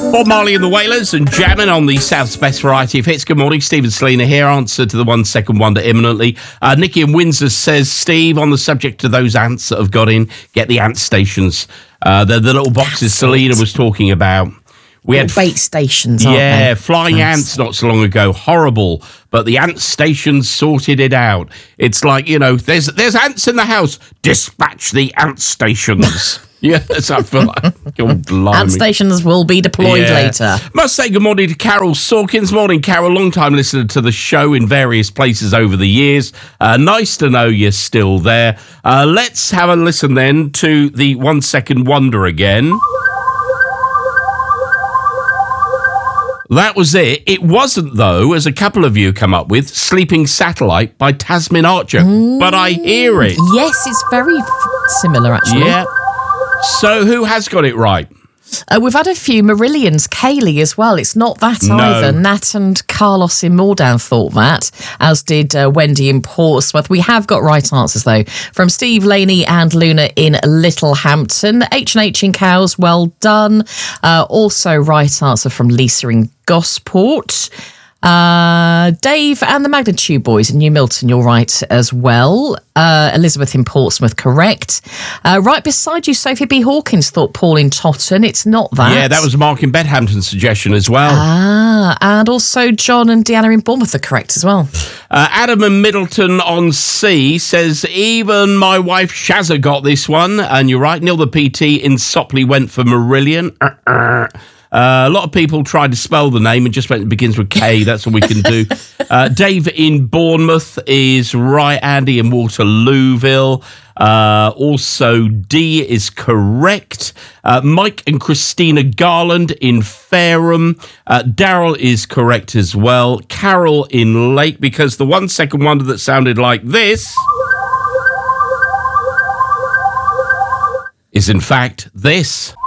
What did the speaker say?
Bob Marley and the Wailers and jamming on the South's best variety of hits. Good morning, Stephen Selina here. Answer to the 1 second wonder imminently. Nikki in Windsor says, Steve, on the subject of those ants that have got in, get the ant stations. They're the little boxes Selina was talking about. We had bait stations, aren't they? Yeah, flying ants not so long ago. Horrible. But the ant stations sorted it out. It's like, you know, there's ants in the house. Dispatch the ant stations. Yes, I feel like... Oh, ant stations will be deployed later. Must say good morning to Carol Sawkins. Morning, Carol. Long-time listener to the show in various places over the years. Nice to know you're still there. Let's have a listen then to the 1 second wonder again. That was it. It wasn't, though, as a couple of you come up with, Sleeping Satellite by Tasmin Archer. But I hear it. Yes, it's very similar, actually. Yeah. So who has got it right? We've had a few Marillions, Kaylee as well. It's not that either. Nat and Carlos in Mordown thought that, as did Wendy in Portsmouth. We have got right answers, though, from Steve Laney and Luna in Littlehampton. H&H in Cowes, well done. Also right answer from Lisa in Gosport. Dave and the Magnitude Boys in New Milton, you're right as well. Elizabeth in Portsmouth, correct. Right beside you, Sophie B. Hawkins thought Paul in Totton. It's not that. Yeah, that was Mark in Bedhampton's suggestion as well. And also John and Deanna in Bournemouth are correct as well. Adam in Middleton on Sea says, even my wife Shazza got this one. And you're right, Neil the PT in Sopley went for Marillion. A lot of people tried to spell the name and just went, it begins with K. That's all we can do. Dave in Bournemouth is right. Andy in Waterlooville. Also, D is correct. Mike and Christina Garland in Fareham. Daryl is correct as well. Carol in Lake, because the 1 second wonder that sounded like this is in fact this.